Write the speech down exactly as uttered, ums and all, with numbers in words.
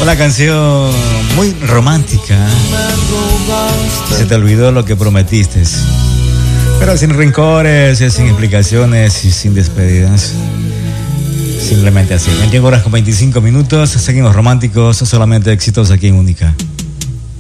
Una canción muy romántica. Se te olvidó lo que prometiste. Pero sin rencores, sin explicaciones y sin despedidas. Simplemente así. veintiuna horas con veinticinco minutos. Seguimos románticos, solamente éxitos aquí en Única.